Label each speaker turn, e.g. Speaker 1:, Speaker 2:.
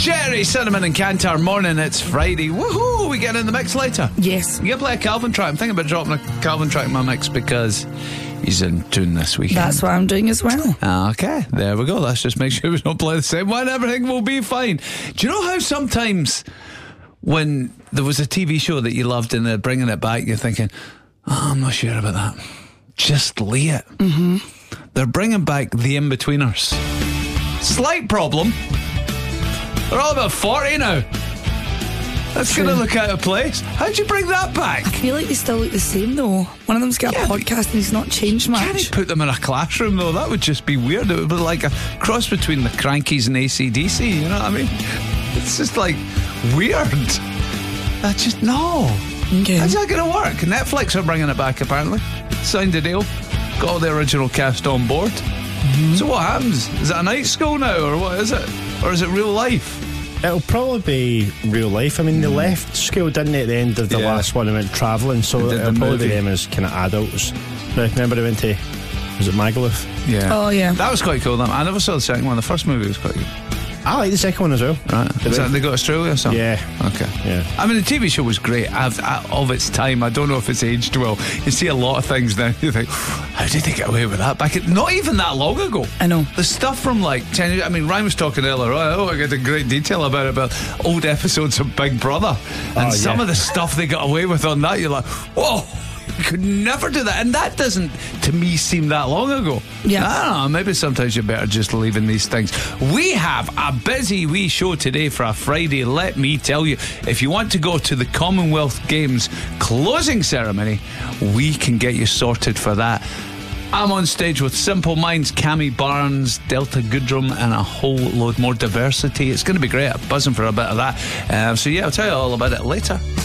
Speaker 1: Jerry, Cinnamon and Cantor, morning, it's Friday. Woohoo, we get in the mix later.
Speaker 2: Yes.
Speaker 1: You gonna play a Calvin track? I'm thinking about dropping a Calvin track in my mix because he's in tune this weekend.
Speaker 2: That's what I'm doing as well.
Speaker 1: Okay, there we go. Let's just make sure we don't play the same one. Everything will be fine. Do you know how sometimes when there was a TV show that you loved and they're bringing it back, you're thinking, oh, I'm not sure about that. Just lay it. Mm-hmm. They're bringing back The In-Betweeners. Slight problem. They're all about 40 now. That's going to look out of place. How'd you bring that back?
Speaker 2: I feel like they still look the same though. One of them's got a podcast and he's not changed much.
Speaker 1: Can't you put them in a classroom though? That would just be weird. It would be like a cross between the Crankies and AC/DC. You know what I mean? It's just like weird. That's just no.
Speaker 2: Okay.
Speaker 1: How's that going to work? Netflix are bringing it back apparently. Signed a deal. Got all the original cast on board. Mm-hmm. So what happens? Is it a night school now or what is it? Or is it real life?
Speaker 3: It'll probably be real life. I mean, they left school, didn't they, at the end of the last one and went travelling, so it'll probably be them as kind of adults. Remember they went to, was it Magaluf?
Speaker 1: Yeah.
Speaker 2: Oh, yeah.
Speaker 1: That was quite cool. I never saw the second one. The first movie was quite good.
Speaker 3: I like the second one as well.
Speaker 1: Right. Is that they got Australia or something?
Speaker 3: Yeah.
Speaker 1: Okay.
Speaker 3: Yeah.
Speaker 1: I mean, the TV show was great of its time. I don't know if it's aged well. You see a lot of things now. You think, how did they get away with that back? Not even that long ago.
Speaker 2: I know.
Speaker 1: The stuff from like 10 years. I mean, Ryan was talking earlier. I got in great detail about it, about old episodes of Big Brother. And some of the stuff they got away with on that, you're like, whoa. You could never do that. And that doesn't, to me, seem that long ago.
Speaker 2: Yeah.
Speaker 1: I don't know. Maybe sometimes you're better just leaving these things. We have a busy wee show today for a Friday. Let me tell you, if you want to go to the Commonwealth Games closing ceremony, we can get you sorted for that. I'm on stage with Simple Minds, Cammy Barnes, Delta Goodrum, and a whole load more diversity. It's going to be great. I'm buzzing for a bit of that. So yeah, I'll tell you all about it later.